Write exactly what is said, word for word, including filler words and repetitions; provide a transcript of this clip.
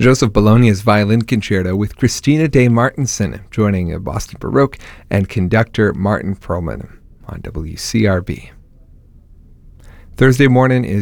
Joseph Bologna's Violin Concerto with Christina Day Martinson, joining Boston Baroque and conductor Martin Perlman on W C R B. Thursday morning is